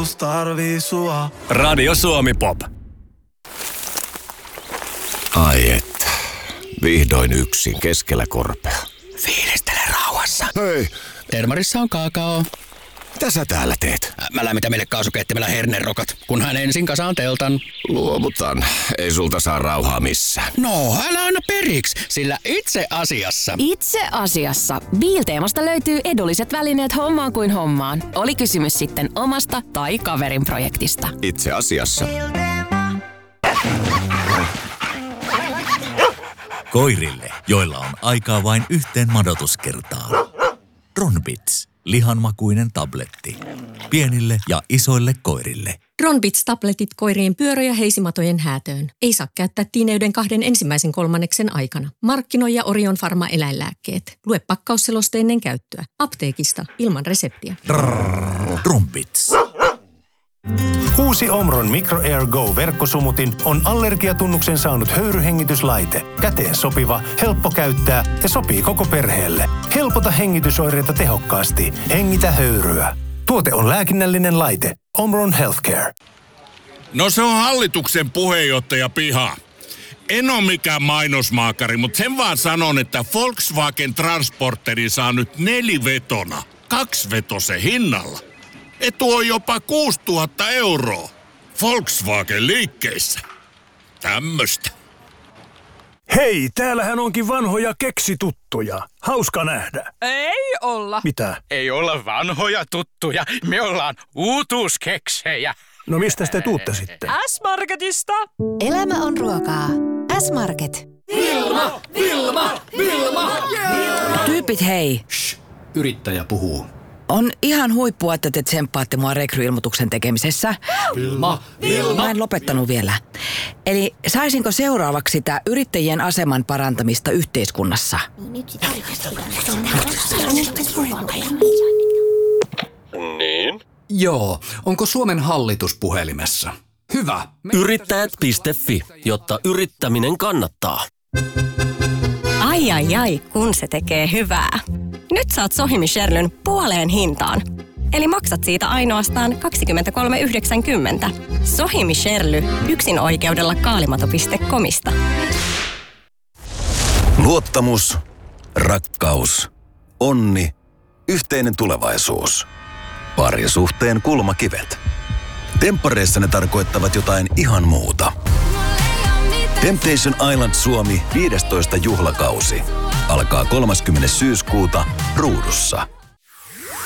maailmus tarvii sua. Radio Suomi Pop. Ai että. Vihdoin yksin keskellä korpea. Fiilistele rauhassa. Hei, Termarissa on kakao. mitä sä täällä teet? Mä lämmitän meille kaasukeittimellä hernerokat, kunhan ensin kasaan teltan. Luovutan. Ei sulta saa rauhaa missään. No, älä anna periksi, sillä itse asiassa Biilteemasta löytyy edulliset välineet hommaan kuin hommaan. Oli kysymys sitten omasta tai kaverin projektista. Itse asiassa. Koirille, joilla on aikaa vain yhteen madotuskertaan. Ronbits, lihanmakuinen tabletti. Pienille ja isoille koirille. Ronbits-tabletit koirien pyörä- ja heisimatojen häätöön. Ei saa käyttää tiineyden 2 ensimmäisen kolmanneksen aikana. Markkinoi Orion Pharma eläinlääkkeet. Lue pakkausseloste ennen käyttöä. Apteekista ilman reseptiä. Ronbits. Uusi Omron Micro Air Go -verkkosumutin on allergiatunnuksen saanut höyryhengityslaite. Käteen sopiva, helppo käyttää ja sopii koko perheelle. Helpota hengitysoireita tehokkaasti. Hengitä höyryä. Tuote on lääkinnällinen laite. Omron Healthcare. No se on hallituksen puheenjohtaja piha. En ole mikään mainosmaakari, mutta sen vaan sanon, että Volkswagen Transporteri saa nyt 4-vetona 2-vetosen hinnalla. Etu on jopa 6 000 €. Volkswagen liikkeissä. Tämmöstä. Hei, täällähän onkin vanhoja keksituttuja. Hauska nähdä. Ei olla. Mitä? Ei olla vanhoja tuttuja. Me ollaan uutuuskeksejä. No mistä te tuutte sitten? S-Marketista. Elämä on ruokaa. S-Market. Vilma! Yeah! Tyypit hei. Shh, yrittäjä puhuu. On ihan huippua, että te tsemppaatte mua rekryilmoituksen tekemisessä. Vilma! Mä en lopettanut vielä. Eli saisinko seuraavaksi sitä yrittäjien aseman parantamista yhteiskunnassa? Niin? Joo. Onko Suomen hallitus puhelimessa? Hyvä. Yrittäjät.fi, jotta yrittäminen kannattaa. Ai, kun se tekee hyvää. Nyt saat Sohimi Sherlyn puoleen hintaan. Eli maksat siitä ainoastaan 23,90. Sohimi Sherly, yksin oikeudella kaalimato.comista. Luottamus, rakkaus, onni, yhteinen tulevaisuus. Parisuhteen kulmakivet. Temppareissa ne tarkoittavat jotain ihan muuta. Temptation Island Suomi 15. juhlakausi alkaa 30. syyskuuta Ruudussa.